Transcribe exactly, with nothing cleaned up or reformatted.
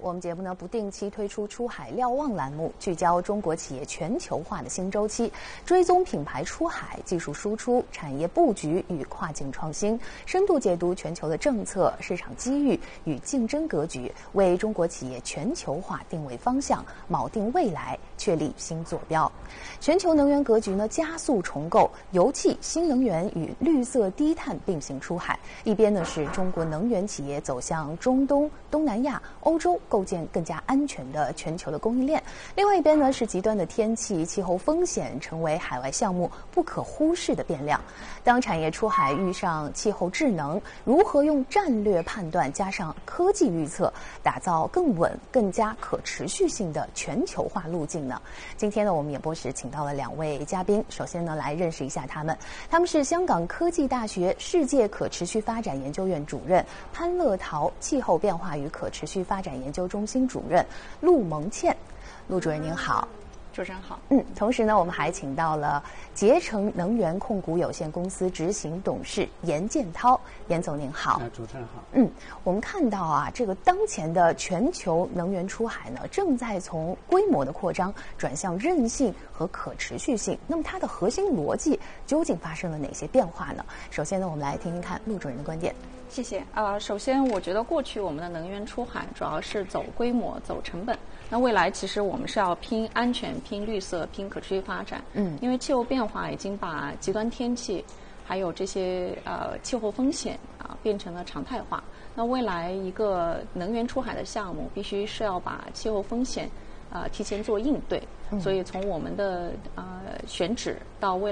我们节目呢不定期推出出海瞭望栏目，聚焦中国企业全球化的新周期，追踪品牌出海、技术输出、产业布局与跨境创新，深度解读全球的政策、市场机遇与竞争格局，为中国企业全球化定位方向，锚定未来，确立新坐标。全球能源格局呢加速重构，油气、新能源与绿色低碳并行出海。一边呢是中国能源企业走向中东、东南亚、欧洲，构建更加安全的全球的供应链；另外一边呢是极端的天气、气候风险成为海外项目不可忽视的变量。当产业出海遇上气候智能，如何用战略判断加上科技预测，打造更稳、更加可持续性的全球化路径呢？今天呢，我们演播室请到了两位嘉宾，首先呢来认识一下他们。他们是香港科技大学世界可持续发展研究院主任潘乐陶，气候变化与可持续发展研究中心主任陆蒙倩。陆主任您好。 主持人好。 嗯，同时呢，我们还请到了捷成能源控股有限公司执行董事严建涛，严总您好。 主持人好。 嗯，我们看到啊，这个当前的全球能源出海呢，正在从规模的扩张转向韧性和可持续性。那么它的核心逻辑究竟发生了哪些变化呢？首先呢，我们来听听看陆主任的观点。 谢谢。呃，首先我觉得过去我们的能源出海主要是走规模、走成本。那未来其实我们是要拼安全、拼绿色、拼可持续发展。嗯，因为气候变化已经把极端天气还有这些呃气候风险啊、呃、变成了常态化。那未来一个能源出海的项目必须是要把气候风险呃提前做应对。嗯、所以从我们的呃选址到未来